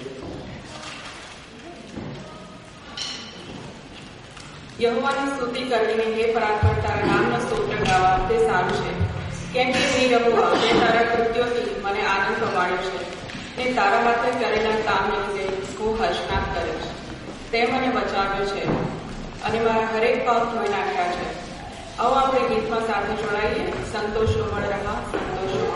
યહોવાની સ્તુતિ કરવી, હે પરાત્પર તારા નામનો સ્તોત્ર ગાવા તે સારું છે. કેમ કે હે યહોવા, તે તારા કૃત્યોથી મને આનંદ પમાડ્યો છે. તે તારા હાથે કરેલા કામને લીધે હું હર્ષનાદ કરીશ. તે મને બચાવ્યો છે અને મારા હરેક પાપ ધોઈ નાખ્યા છે. આવો આપણે ગીતમાં સાથે જોડાઈએ. સંતોષો મળ રહા, સંતોષો.